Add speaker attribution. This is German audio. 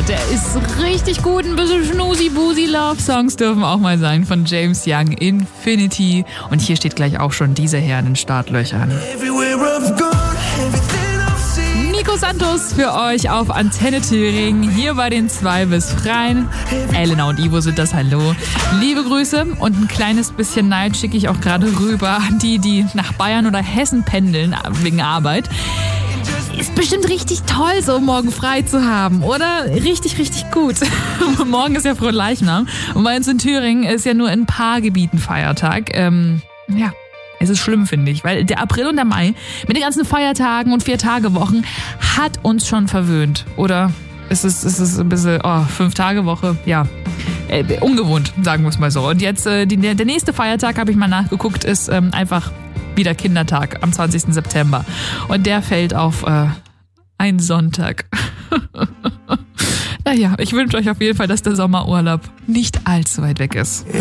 Speaker 1: der ist richtig gut. Ein bisschen Schnusi-Busi-Love-Songs dürfen auch mal sein von James Young, Infinity. Und hier steht gleich auch schon dieser Herr in den Startlöchern. Nico Santos für euch auf Antenne Thüringen, hier bei den 2 bis Freien. Elena und Ivo sind das, hallo. Liebe Grüße und ein kleines bisschen Neid schicke ich auch gerade rüber an die nach Bayern oder Hessen pendeln wegen Arbeit. Ist bestimmt richtig toll, so morgen frei zu haben, oder? Richtig, richtig gut. Morgen ist ja Fronleichnam und bei uns in Thüringen ist ja nur in ein paar Gebieten Feiertag. Es ist schlimm, finde ich, weil der April und der Mai mit den ganzen Feiertagen und 4-Tage-Wochen hat uns schon verwöhnt. Oder ist es ein bisschen, 5-Tage-Woche, ja, ungewohnt, sagen wir es mal so. Und jetzt, der nächste Feiertag, habe ich mal nachgeguckt, ist einfach wieder Kindertag am 20. September. Und der fällt auf einen Sonntag. Naja, ich wünsche euch auf jeden Fall, dass der Sommerurlaub nicht allzu weit weg ist.